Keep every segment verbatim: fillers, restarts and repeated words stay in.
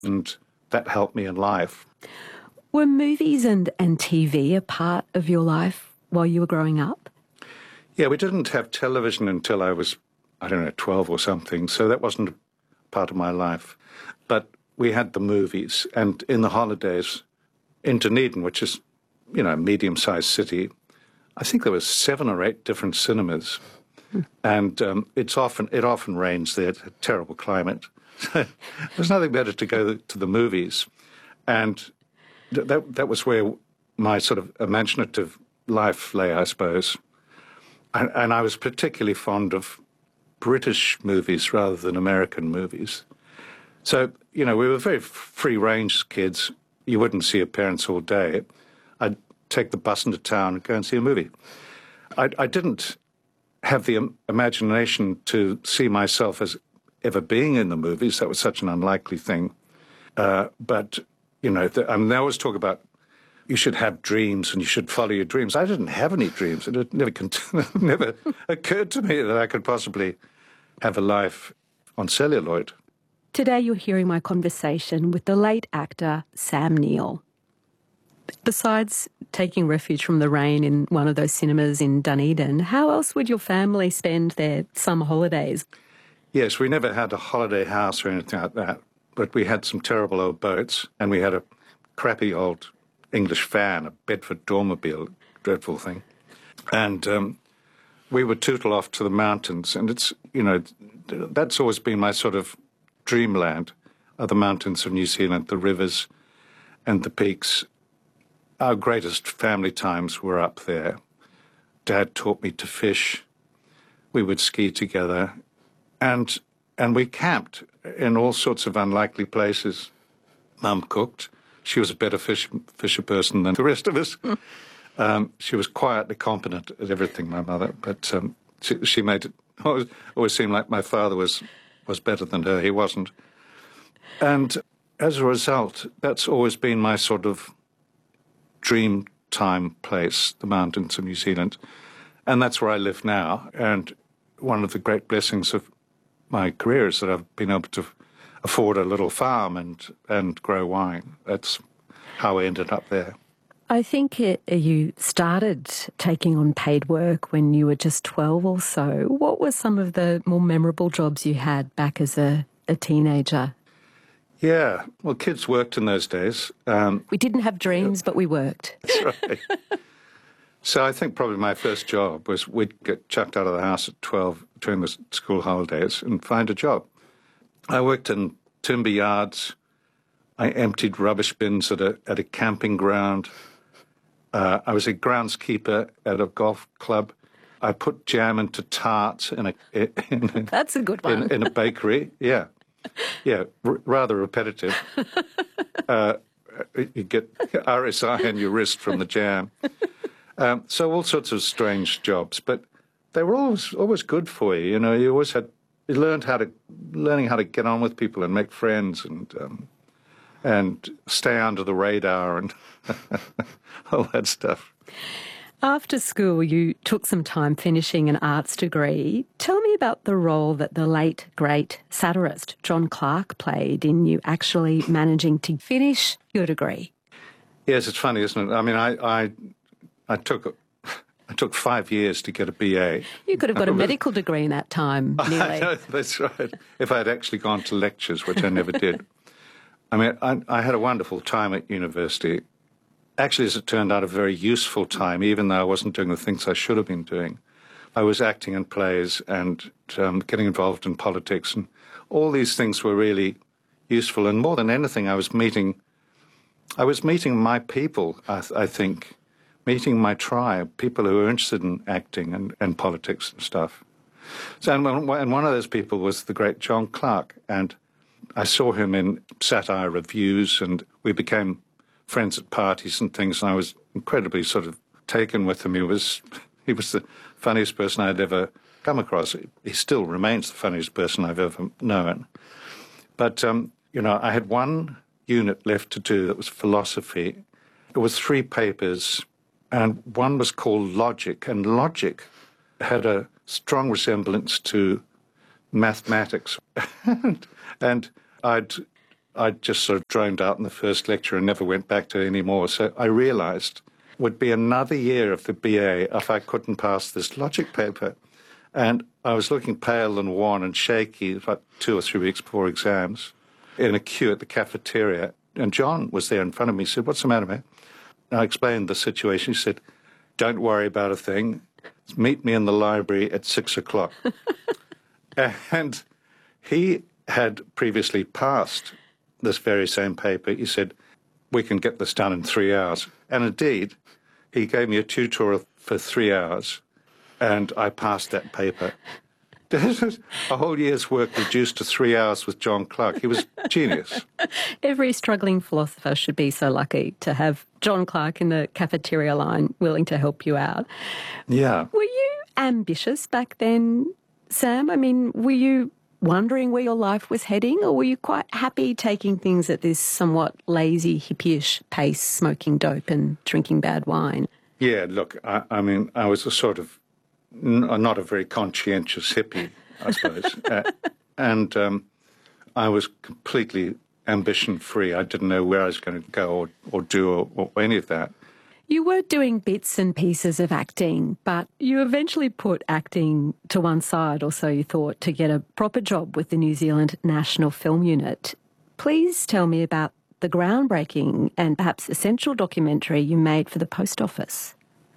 and that helped me in life. Were movies and, and T V a part of your life while you were growing up? Yeah, we didn't have television until I was, I don't know, twelve or something, so that wasn't part of my life. But we had the movies, and in the holidays in Dunedin, which is, you know, a medium-sized city, I think there was seven or eight different cinemas. Hmm. And um, it's often it often rains there, it's a terrible climate. There's nothing better to go to the movies. And th- that that was where my sort of imaginative life lay, I suppose. And, and I was particularly fond of British movies rather than American movies. So, you know, we were very free-range kids. You wouldn't see your parents all day. I'd take the bus into town and go and see a movie. I, I didn't have the im- imagination to see myself as ever being in the movies. That was such an unlikely thing. Uh, but, you know, the, I mean, they always talk about you should have dreams and you should follow your dreams. I didn't have any dreams. It had never, never occurred to me that I could possibly have a life on celluloid. Today you're hearing my conversation with the late actor Sam Neill. Besides taking refuge from the rain in one of those cinemas in Dunedin, how else would your family spend their summer holidays? Yes, we never had a holiday house or anything like that, but we had some terrible old boats, and we had a crappy old English van, a Bedford Dormobile, dreadful thing. And um, we would tootle off to the mountains, and it's, you know, that's always been my sort of dreamland, are the mountains of New Zealand, the rivers and the peaks. Our greatest family times were up there. Dad taught me to fish. We would ski together. And and we camped in all sorts of unlikely places. Mum cooked. She was a better fish, fisher person than the rest of us. Mm. Um, she was quietly competent at everything, my mother, but um, she, she made it always, always seem like my father was, was better than her. He wasn't. And as a result, that's always been my sort of dream time place, the mountains of New Zealand. And that's where I live now. And one of the great blessings of my career is that I've been able to afford a little farm and, and grow wine. That's how I ended up there. I think it, you started taking on paid work when you were just twelve or so. What were some of the more memorable jobs you had back as a, a teenager? Yeah, well, kids worked in those days. Um, we didn't have dreams, but we worked. That's right. So I think probably my first job was we'd get chucked out of the house at twelve during the school holidays and find a job. I worked in timber yards. I emptied rubbish bins at a at a camping ground. Uh, I was a groundskeeper at a golf club. I put jam into tarts in a... In a That's a good one. In, in a bakery, yeah. Yeah, r- rather repetitive. Uh, you get R S I on your wrist from the jam. Um, so all sorts of strange jobs, but they were always always good for you. You know, you always had you learned how to learning how to get on with people and make friends and um, and stay under the radar and all that stuff. After school, you took some time finishing an arts degree. Tell me about the role that the late, great satirist John Clarke played in you actually managing to finish your degree. Yes, it's funny, isn't it? I mean, I I, I took I took five years to get a B A. You could have got a medical degree in that time, nearly. I know, that's right. If I had actually gone to lectures, which I never did. I mean, I, I had a wonderful time at university. Actually, as it turned out, a very useful time, even though I wasn't doing the things I should have been doing. I was acting in plays and um, getting involved in politics, and all these things were really useful. And more than anything, I was meeting, I was meeting my people, I, th- I think, meeting my tribe, people who were interested in acting and, and politics and stuff. So, and one, and one of those people was the great John Clarke, and I saw him in satire reviews, and we became friends at parties and things, and I was incredibly sort of taken with him. He was he was the funniest person I'd ever come across. He still remains the funniest person I've ever known. But, um, you know, I had one unit left to do that was philosophy. It was three papers, and one was called Logic, and Logic had a strong resemblance to mathematics. and, and I'd I just sort of droned out in the first lecture and never went back to it anymore. So I realised it would be another year of the B A if I couldn't pass this logic paper. And I was looking pale and worn and shaky about two or three weeks before exams in a queue at the cafeteria. And John was there in front of me. He said, "What's the matter, man?" And I explained the situation. He said, "Don't worry about a thing. Meet me in the library at six o'clock." And he had previously passed this very same paper. He said, "We can get this done in three hours. And indeed, he gave me a tutorial for three hours, and I passed that paper. A whole year's work reduced to three hours with John Clarke. He was genius. Every struggling philosopher should be so lucky to have John Clarke in the cafeteria line willing to help you out. Yeah. Were you ambitious back then, Sam? I mean, were you wondering where your life was heading, or were you quite happy taking things at this somewhat lazy, hippie-ish pace, smoking dope and drinking bad wine? Yeah, look, I, I mean, I was a sort of n- not a very conscientious hippie, I suppose. uh, and um, I was completely ambition-free. I didn't know where I was going to go or, or do or, or any of that. You were doing bits and pieces of acting, but you eventually put acting to one side, or so you thought, to get a proper job with the New Zealand National Film Unit. Please tell me about the groundbreaking and perhaps essential documentary you made for the Post Office.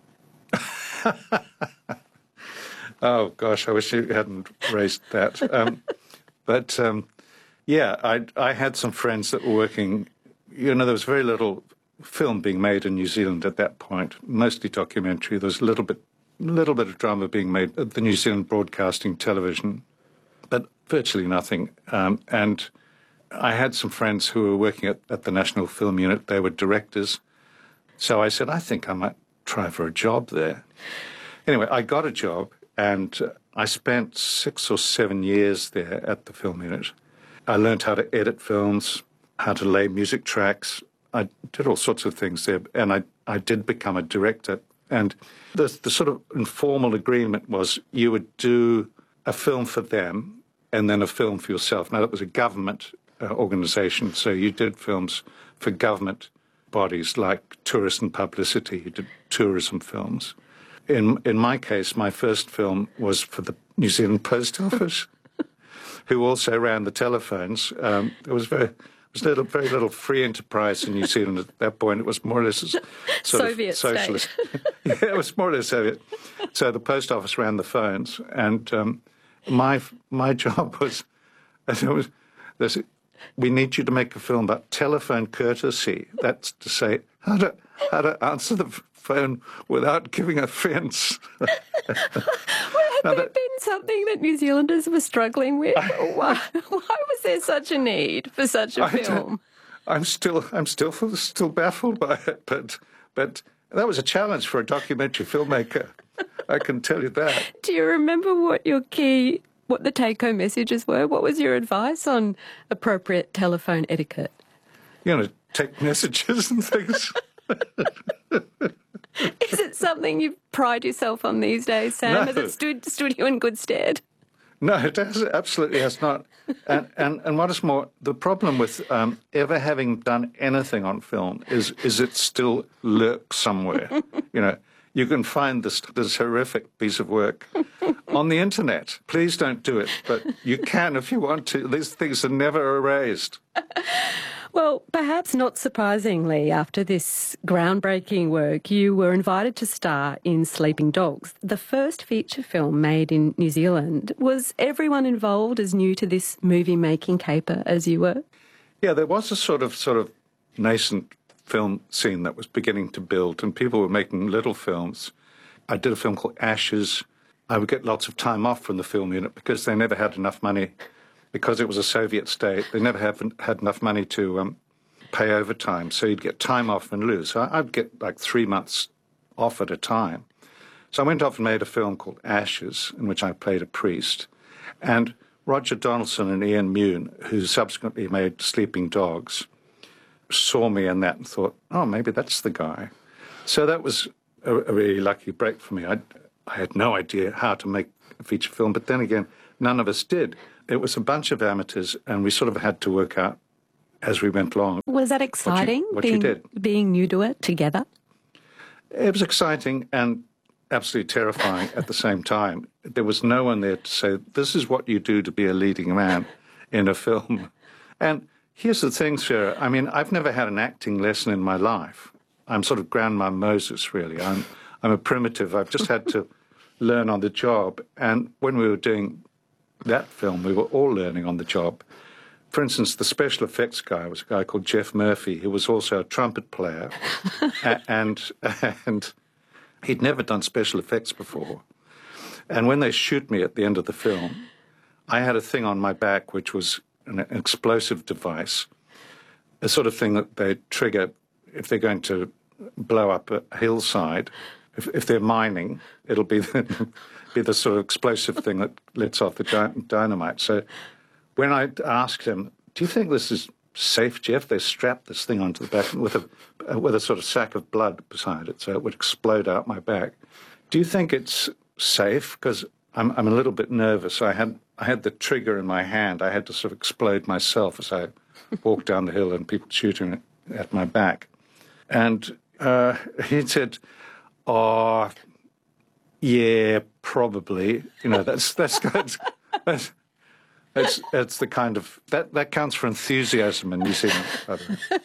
Oh, gosh, I wish you hadn't raised that. Um, but, um, yeah, I, I had some friends that were working. You know, there was very little film being made in New Zealand at that point, mostly documentary. There was a little bit, little bit of drama being made at the New Zealand Broadcasting Television, but virtually nothing. Um, and I had some friends who were working at, at the National Film Unit. They were directors. So I said, I think I might try for a job there. Anyway, I got a job, and uh, I spent six or seven years there at the film unit. I learned how to edit films, how to lay music tracks. I did all sorts of things there, and I, I did become a director. And the, the sort of informal agreement was you would do a film for them and then a film for yourself. Now, that was a government uh, organisation, so you did films for government bodies like Tourist and Publicity. You did tourism films. In, in my case, my first film was for the New Zealand Post Office, who also ran the telephones. Um, it was very... It was little, very little free enterprise in New Zealand at that point. It was more or less a sort Soviet of socialist. Yeah, it was more or less Soviet. So the post office ran the phones, and um, my my job was, and it was, this, we need you to make a film about telephone courtesy. That's to say, how to how to answer the phone without giving offence. Well, had there been something that New Zealanders were struggling with? Why, why was there such a need for such a film? I'm still, I'm still, still baffled by it, but, but that was a challenge for a documentary filmmaker. I can tell you that. Do you remember what your key, what the take-home messages were? What was your advice on appropriate telephone etiquette? You know, take messages and things. Is it something you pride yourself on these days, Sam? No. Has it stood, stood you in good stead? No, it has, absolutely has not. And, and, and what is more, the problem with um, ever having done anything on film is is it still lurks somewhere. You know, you can find this, this horrific piece of work on the internet. Please don't do it, but you can if you want to. These things are never erased. Well, perhaps not surprisingly, after this groundbreaking work, you were invited to star in Sleeping Dogs, the first feature film made in New Zealand. Was everyone involved as new to this movie-making caper as you were? Yeah, there was a sort of sort of nascent film scene that was beginning to build, and people were making little films. I did a film called Ashes. I would get lots of time off from the film unit because they never had enough money. Because it was a Soviet state, they never have, had enough money to um, pay overtime, so you'd get time off and lose. So I'd get like three months off at a time. So I went off and made a film called Ashes, in which I played a priest. And Roger Donaldson and Ian Mune, who subsequently made Sleeping Dogs, saw me in that and thought, oh, maybe that's the guy. So that was a, a really lucky break for me. I, I had no idea how to make a feature film, but then again, none of us did. It was a bunch of amateurs, and we sort of had to work out as we went along. Was that exciting, what you, what being, you did. being new to it together? It was exciting and absolutely terrifying at the same time. There was no one there to say, this is what you do to be a leading man in a film. And here's the thing, Sarah. I mean, I've never had an acting lesson in my life. I'm sort of Grandma Moses, really. I'm, I'm a primitive. I've just had to learn on the job. And when we were doing that film, we were all learning on the job. For instance, the special effects guy was a guy called Jeff Murphy, who was also a trumpet player. and, and he'd never done special effects before. And when they shoot me at the end of the film, I had a thing on my back which was an explosive device, a sort of thing that they trigger if they're going to blow up a hillside. If, if they're mining, it'll be the, be the sort of explosive thing that lets off the dy- dynamite. So when I asked him, do you think this is safe, Jeff? They strapped this thing onto the back with a, with a sort of sack of blood beside it, so it would explode out my back. Do you think it's safe? Because I'm, I'm a little bit nervous. I had, I had the trigger in my hand. I had to sort of explode myself as I walked down the hill and people shooting at my back. And uh, he said, oh, yeah, probably. You know, that's that's that's that's, that's, that's the kind of that that counts for enthusiasm in New Zealand, by the way.